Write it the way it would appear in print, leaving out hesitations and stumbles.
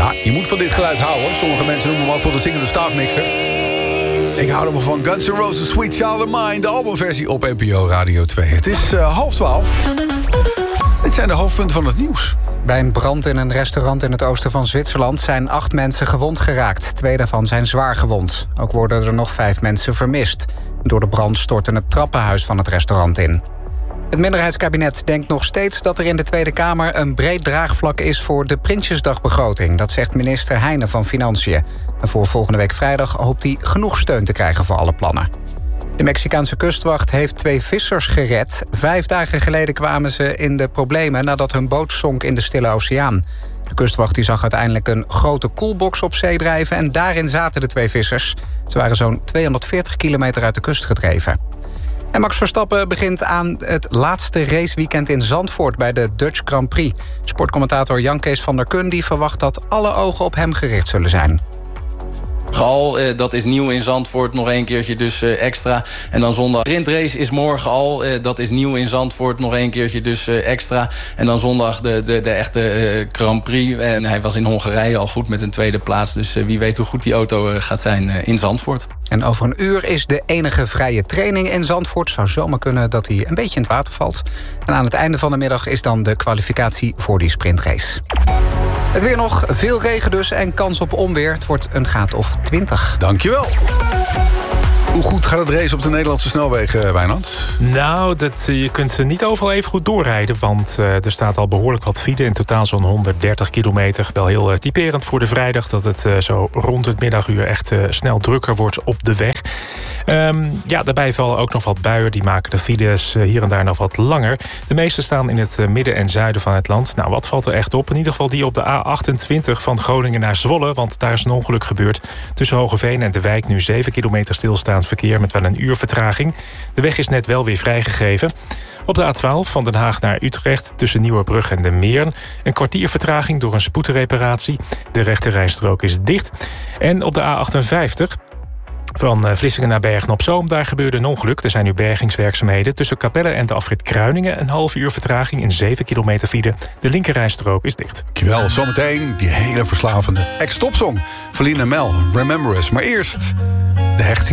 Ja, je moet van dit geluid houden. Sommige mensen noemen hem ook wel de zingende staafmixer. Ik hou er wel van. Guns N' Roses, Sweet Child of Mine. De albumversie op NPO Radio 2. Het is 11:30. Dit zijn de hoofdpunten van het nieuws. Bij een brand in een restaurant in het oosten van Zwitserland zijn 8 mensen gewond geraakt. 2 daarvan zijn zwaar gewond. Ook worden er nog 5 mensen vermist. Door de brand stortte het trappenhuis van het restaurant in. Het minderheidskabinet denkt nog steeds dat er in de Tweede Kamer een breed draagvlak is voor de Prinsjesdagbegroting. Dat zegt minister Heijnen van Financiën. En voor volgende week vrijdag hoopt hij genoeg steun te krijgen voor alle plannen. De Mexicaanse kustwacht heeft 2 vissers gered. 5 dagen geleden kwamen ze in de problemen nadat hun boot zonk in de Stille Oceaan. De kustwacht zag uiteindelijk een grote koelbox op zee drijven en daarin zaten de 2 vissers. Ze waren zo'n 240 kilometer uit de kust gedreven. En Max Verstappen begint aan het laatste raceweekend in Zandvoort bij de Dutch Grand Prix. Sportcommentator Jan Kees van der Kun verwacht dat alle ogen op hem gericht zullen zijn. Al, dat is nieuw in Zandvoort, nog 1 keertje dus extra. En dan zondag. Sprintrace is morgen al, dat is nieuw in Zandvoort, nog 1 keertje dus extra. En dan zondag de echte Grand Prix. En hij was in Hongarije al goed met een 2e plaats. Dus wie weet hoe goed die auto gaat zijn in Zandvoort. En over een uur is de enige vrije training in Zandvoort. Zou zomaar kunnen dat hij een beetje in het water valt. En aan het einde van de middag is dan de kwalificatie voor die sprintrace. Het weer nog, veel regen dus en kans op onweer. Het wordt een graad of 20. Dankjewel. Hoe goed gaat het race op de Nederlandse snelwegen, Wijnand? Nou, je kunt niet overal even goed doorrijden, want er staat al behoorlijk wat file. In totaal zo'n 130 kilometer. Wel heel typerend voor de vrijdag dat het zo rond het middaguur echt snel drukker wordt op de weg. Daarbij vallen ook nog wat buien. Die maken de files hier en daar nog wat langer. De meeste staan in het midden en zuiden van het land. Nou, wat valt er echt op? In ieder geval die op de A28 van Groningen naar Zwolle, want daar is een ongeluk gebeurd. Tussen Hogeveen en De Wijk nu 7 kilometer stilstaand verkeer met wel een uur vertraging. De weg is net wel weer vrijgegeven. Op de A12 van Den Haag naar Utrecht tussen Nieuwerbrug en de Meern een kwartier vertraging door een spoedreparatie. De rechterrijstrook is dicht. En op de A58 van Vlissingen naar Bergen-op-Zoom, daar gebeurde een ongeluk. Er zijn nu bergingswerkzaamheden. Tussen Capelle en de afrit Kruiningen een half uur vertraging in 7 kilometer file. De linkerrijstrook is dicht. Dankjewel. Zometeen die hele verslavende ex-topsong van Lina Mel, Remember Us. Maar eerst de hechting.